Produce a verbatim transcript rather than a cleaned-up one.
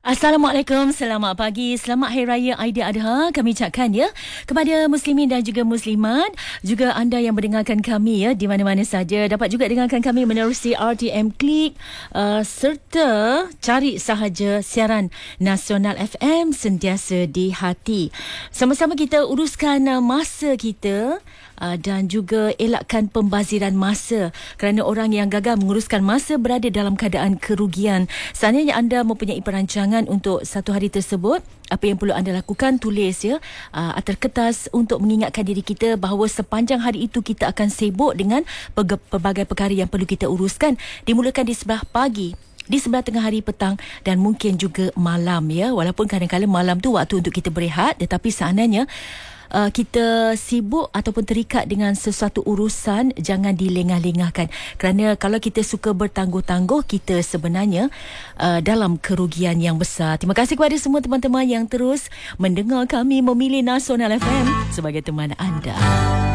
Assalamualaikum, selamat pagi, selamat Hari Raya Aidiladha kami ucapkan ya kepada muslimin dan juga muslimat, juga anda yang mendengarkan kami ya di mana-mana saja. Dapat juga dengarkan kami menerusi R T M Klik uh, serta cari sahaja siaran Nasional F M sentiasa di hati. Sama-sama kita uruskan uh, masa kita Uh, dan juga elakkan pembaziran masa, kerana orang yang gagal menguruskan masa berada dalam keadaan kerugian. Seandainya anda mempunyai perancangan untuk satu hari tersebut, apa yang perlu anda lakukan, tulis ya uh, atas kertas untuk mengingatkan diri kita bahawa sepanjang hari itu kita akan sibuk dengan pelbagai perkara yang perlu kita uruskan, dimulakan di sebelah pagi, di sebelah tengah hari, petang dan mungkin juga malam ya. Walaupun kadang-kadang malam tu waktu untuk kita berehat, tetapi seandainya Uh, kita sibuk ataupun terikat dengan sesuatu urusan, jangan dilengah-lengahkan, kerana kalau kita suka bertangguh-tangguh, kita sebenarnya uh, dalam kerugian yang besar. Terima kasih kepada semua teman-teman yang terus mendengar kami, memilih Nasional F M sebagai teman anda.